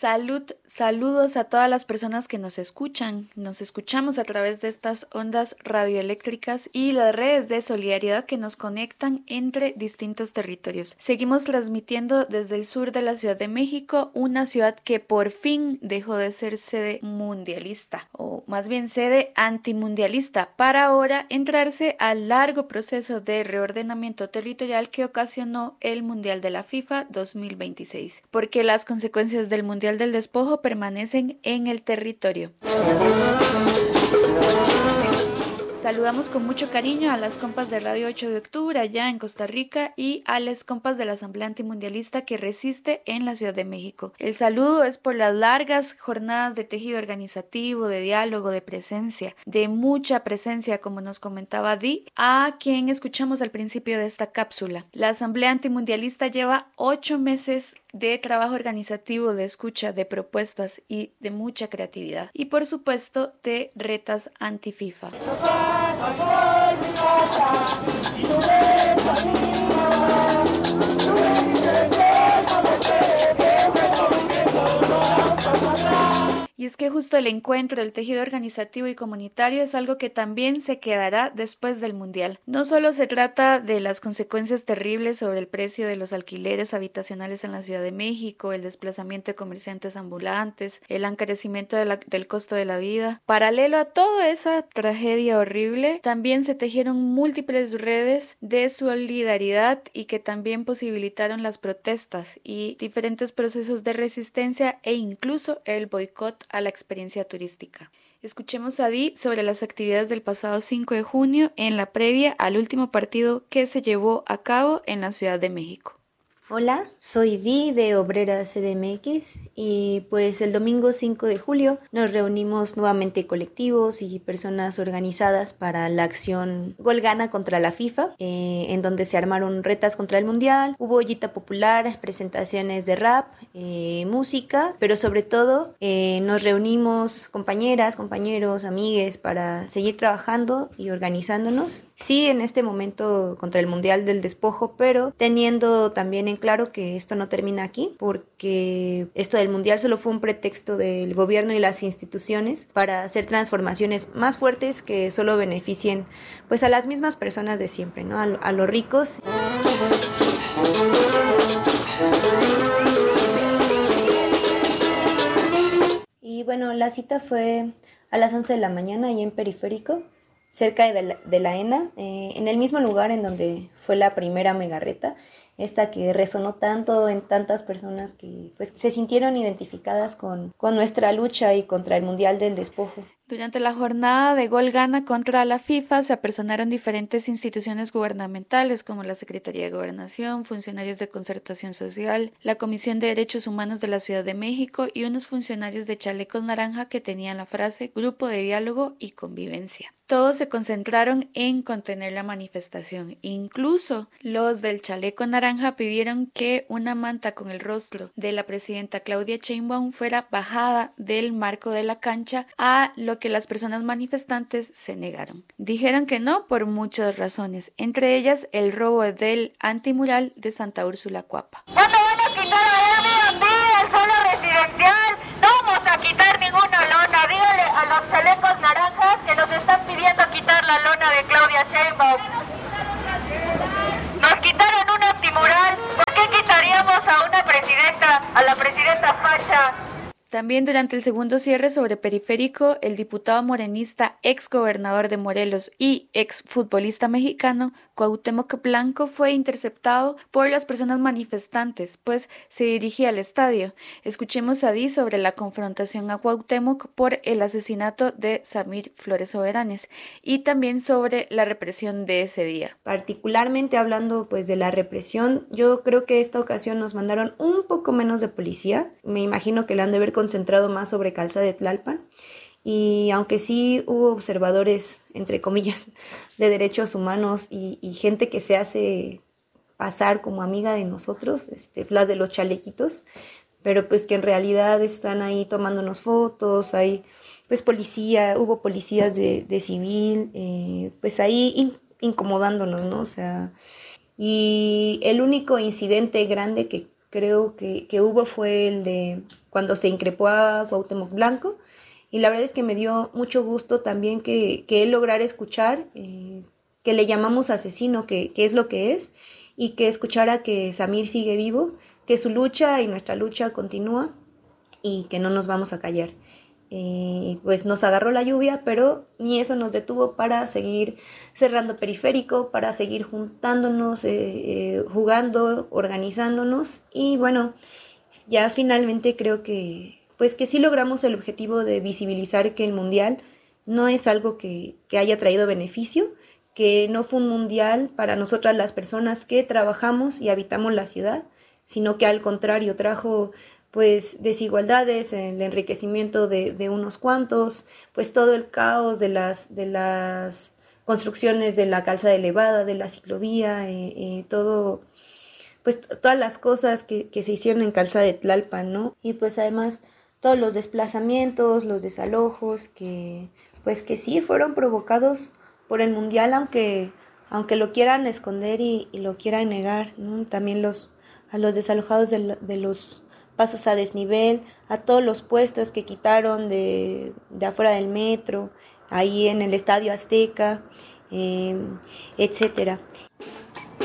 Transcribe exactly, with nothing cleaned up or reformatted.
Salud, saludos a todas las personas que nos escuchan. Nos escuchamos a través de estas ondas radioeléctricas y las redes de solidaridad que nos conectan entre distintos territorios. Seguimos transmitiendo desde el sur de la Ciudad de México, una ciudad que por fin dejó de ser sede mundialista, o más bien sede antimundialista, para ahora entrarse al largo proceso de reordenamiento territorial que ocasionó el Mundial de la FIFA dos mil veintiséis, porque las consecuencias del Mundial del Despojo permanecen en el territorio. Saludamos con mucho cariño a las compas de Radio ocho de octubre allá en Costa Rica y a las compas de la Asamblea Antimundialista que resiste en la Ciudad de México. El saludo es por las largas jornadas de tejido organizativo, de diálogo, de presencia, de mucha presencia, como nos comentaba Di, a quien escuchamos al principio de esta cápsula. La Asamblea Antimundialista lleva ocho meses de trabajo organizativo, de escucha, de propuestas y de mucha creatividad. Y por supuesto de retas anti-FIFA. Y es que justo el encuentro del tejido organizativo y comunitario es algo que también se quedará después del Mundial. No solo se trata de las consecuencias terribles sobre el precio de los alquileres habitacionales en la Ciudad de México, el desplazamiento de comerciantes ambulantes, el encarecimiento de la, del costo de la vida. Paralelo a toda esa tragedia horrible, también se tejieron múltiples redes de solidaridad y que también posibilitaron las protestas y diferentes procesos de resistencia e incluso el boicot a la experiencia turística. Escuchemos a Di sobre las actividades del pasado cinco de junio en la previa al último partido que se llevó a cabo en la Ciudad de México. Hola, soy Di de Obrera C D M X y pues el domingo cinco de julio nos reunimos nuevamente colectivos y personas organizadas para la acción Golgana contra la FIFA, eh, en donde se armaron retas contra el Mundial, hubo ollita popular, presentaciones de rap, eh, música, pero sobre todo eh, nos reunimos compañeras, compañeros, amigues para seguir trabajando y organizándonos. Sí, en este momento contra el Mundial del Despojo, pero teniendo también en claro que esto no termina aquí, porque esto del Mundial solo fue un pretexto del gobierno y las instituciones para hacer transformaciones más fuertes que solo beneficien pues a las mismas personas de siempre, ¿no? A, a los ricos. Y bueno, la cita fue a las once de la mañana ahí en Periférico, cerca de la, de la ENA, eh, en el mismo lugar en donde fue la primera megarreta, esta que resonó tanto en tantas personas que pues, se sintieron identificadas con, con nuestra lucha y contra el Mundial del Despojo. Durante la jornada de Golgana contra la FIFA se apersonaron diferentes instituciones gubernamentales como la Secretaría de Gobernación, funcionarios de Concertación Social, la Comisión de Derechos Humanos de la Ciudad de México y unos funcionarios de chalecos naranja que tenían la frase Grupo de Diálogo y Convivencia. Todos se concentraron en contener la manifestación. Incluso los del chaleco naranja pidieron que una manta con el rostro de la presidenta Claudia Sheinbaum fuera bajada del marco de la cancha, a lo que las personas manifestantes se negaron. Dijeron que no por muchas razones, entre ellas el robo del antimural de Santa Úrsula Cuapa. ¿Cuándo van a quitar a Airbnb el suelo residencial? No vamos a quitar ninguna lona. Dígale a los chalecos naranjas que nos están pidiendo quitar la lona de Claudia Sheinbaum. Nos quitaron un antimural. ¿Por qué quitaríamos a una presidenta, a la presidenta facha? También durante el segundo cierre sobre Periférico, el diputado morenista, ex gobernador de Morelos y ex futbolista mexicano, Cuauhtémoc Blanco, fue interceptado por las personas manifestantes, pues se dirigía al estadio. Escuchemos a Di sobre la confrontación a Cuauhtémoc por el asesinato de Samir Flores Soberanes y también sobre la represión de ese día. Particularmente hablando pues de la represión, yo creo que esta ocasión nos mandaron un poco menos de policía. Me imagino que la han de haber concentrado más sobre Calzada de Tlalpan, y aunque sí hubo observadores, entre comillas, de derechos humanos y, y gente que se hace pasar como amiga de nosotros, este, las de los chalequitos, pero pues que en realidad están ahí tomándonos fotos, hay pues policía, hubo policías de, de civil, eh, pues ahí in, incomodándonos, ¿no? O sea, y el único incidente grande que creo que, que hubo fue el de cuando se increpó a Cuauhtémoc Blanco, y la verdad es que me dio mucho gusto también que, que él lograra escuchar, eh, que le llamamos asesino, que, que es lo que es, y que escuchara que Samir sigue vivo, que su lucha y nuestra lucha continúa y que no nos vamos a callar. Eh, pues nos agarró la lluvia, pero ni eso nos detuvo para seguir cerrando periférico, para seguir juntándonos, eh, eh, jugando, organizándonos, y bueno, ya finalmente creo que pues que sí logramos el objetivo de visibilizar que el mundial no es algo que, que haya traído beneficio, que no fue un mundial para nosotras las personas que trabajamos y habitamos la ciudad, sino que al contrario trajo pues desigualdades, el enriquecimiento de, de unos cuantos, pues todo el caos de las, de las construcciones de la calzada elevada, de la ciclovía, eh, eh, todo, pues todas las cosas que, que se hicieron en Calzada de Tlalpan, ¿no? Y pues además todos los desplazamientos, los desalojos, que pues que sí fueron provocados por el mundial, aunque, aunque lo quieran esconder y, y lo quieran negar, ¿no? También los, a los desalojados de, de los pasos a desnivel, a todos los puestos que quitaron de, de afuera del metro, ahí en el Estadio Azteca, eh, etcétera.